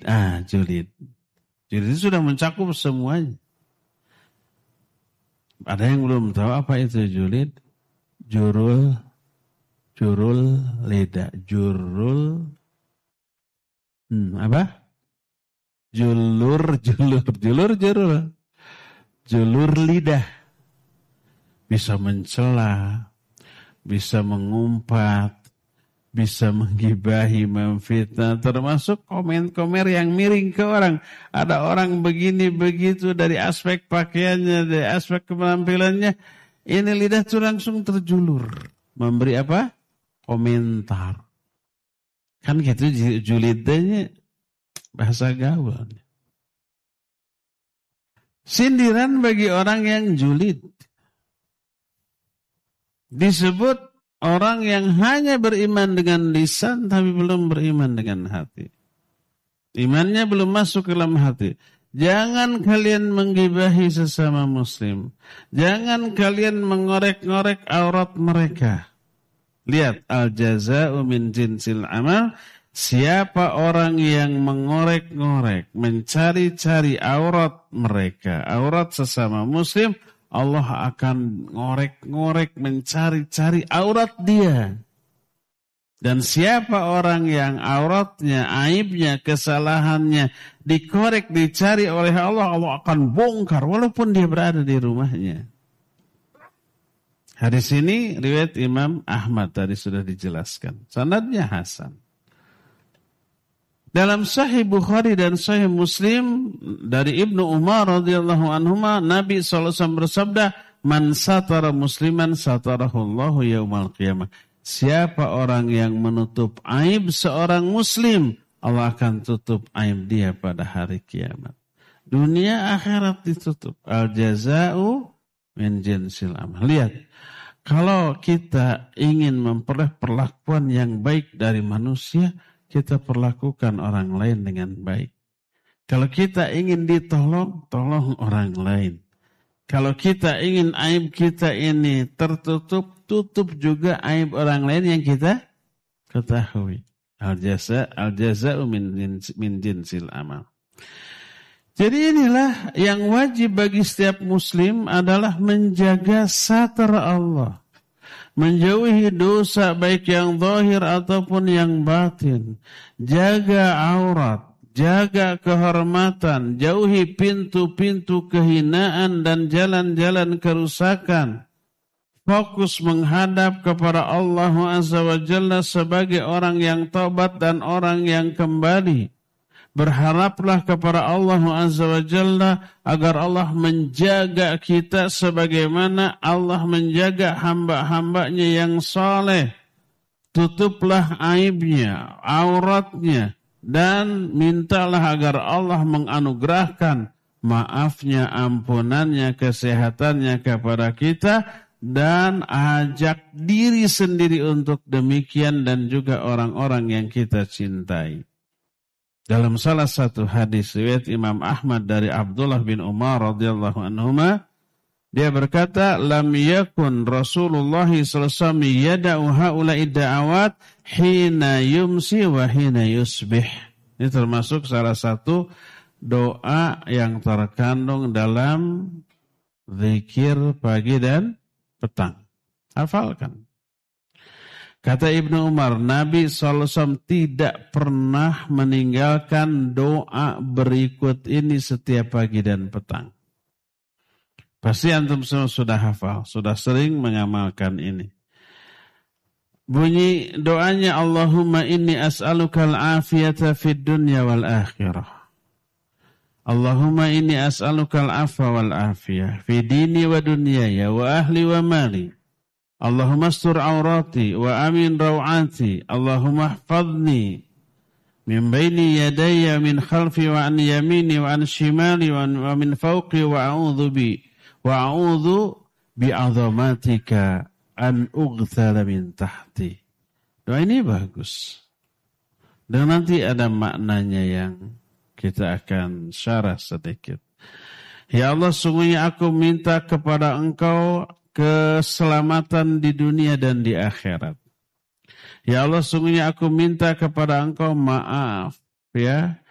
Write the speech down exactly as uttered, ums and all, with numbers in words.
julid. Ah, julid. Julid itu sudah mencakup semuanya. Ada yang belum tahu apa itu julid? Jurul, jurul lidah. Jurul, hmm, apa? Julur, julur, julur, jurul. Julur lidah. Bisa mencela, bisa mengumpat, bisa menggibahi, memfitnah, termasuk komen-komen yang miring ke orang. Ada orang begini begitu dari aspek pakaiannya, dari aspek penampilannya. Ini lidah itu langsung terjulur, memberi apa? Komentar. Kan gitu julidnya bahasa gaul. Sindiran bagi orang yang julid. Disebut orang yang hanya beriman dengan lisan tapi belum beriman dengan hati. Imannya belum masuk ke dalam hati. Jangan kalian menggibahi sesama muslim. Jangan kalian mengorek-ngorek aurat mereka. Lihat, al-jaza'u min jinsil amal. Siapa orang yang mengorek-ngorek, mencari-cari aurat mereka, aurat sesama muslim, Allah akan ngorek-ngorek, mencari-cari aurat dia. Dan siapa orang yang auratnya, aibnya, kesalahannya dikorek, dicari oleh Allah, Allah akan bongkar walaupun dia berada di rumahnya. Hadis ini riwayat Imam Ahmad tadi sudah dijelaskan. Sanadnya hasan. Dalam Sahih Bukhari dan Sahih Muslim dari Ibnu Umar radhiyallahu anhuma, Nabi sallallahu alaihi wasallam bersabda, "Man satara musliman satarahullahu yaumal qiyamah." Siapa orang yang menutup aib seorang muslim, Allah akan tutup aib dia pada hari kiamat. Dunia akhirat ditutup. Al-jaza'u min jinsil amal. Lihat, kalau kita ingin memperoleh perlakuan yang baik dari manusia, kita perlakukan orang lain dengan baik. Kalau kita ingin ditolong, tolong orang lain. Kalau kita ingin aib kita ini tertutup, tutup juga aib orang lain yang kita ketahui. Al-jaza, al-jaza'u min, min jinsil amal. Jadi inilah yang wajib bagi setiap muslim adalah menjaga satar Allah. Menjauhi dosa baik yang zahir ataupun yang batin. Jaga aurat, jaga kehormatan, jauhi pintu-pintu kehinaan dan jalan-jalan kerusakan. Fokus menghadap kepada Allah Azza wa Jalla sebagai orang yang taubat dan orang yang kembali. Berharaplah kepada Allah Azza wa Jalla agar Allah menjaga kita sebagaimana Allah menjaga hamba-hambanya yang saleh. Tutuplah aibnya, auratnya, dan mintalah agar Allah menganugerahkan maafnya, ampunannya, kesehatannya kepada kita, dan ajak diri sendiri untuk demikian dan juga orang-orang yang kita cintai. Dalam salah satu hadis riwayat Imam Ahmad dari Abdullah bin Umar radhiyallahu anhuma, dia berkata, "Lam yakun Rasulullah sallallahu alaihi wasallam yada'u haula'i da'awat hina yumsi wa hina yusbih." Ini termasuk salah satu doa yang terkandung dalam zikir pagi dan petang. Hafalkan. Kata Ibnu Umar, Nabi shallallahu alaihi wasallam tidak pernah meninggalkan doa berikut ini setiap pagi dan petang. Pasti antum semua sudah hafal, sudah sering mengamalkan ini. Bunyi doanya, Allahumma inni as'alukal afiyata fid dunya wal akhirah. Allahumma inni as'alukal afwa wal afiyah fi dini wa dunyaya wa ahli wa mali. Allahumma astur aurati wa amin rawati. Allahumma hafadni min baini yadayya min khalfi wa an yamini wa an shimali wa min fawqi wa a'udhu bi wa a'udhu bi'azamatika an ughthara min tahti. Doa ini bagus. Dan nanti ada maknanya yang kita akan syarah sedikit. Ya Allah, sungguhnya aku minta kepada Engkau keselamatan di dunia dan di akhirat. Ya Allah, sungguhnya aku minta kepada Engkau maaf, ya,